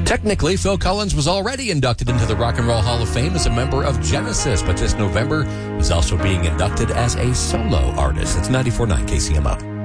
Technically, Phil Collins was already inducted into the Rock and Roll Hall of Fame as a member of Genesis, but this November he's also being inducted as a solo artist. It's 94.9 KCMO.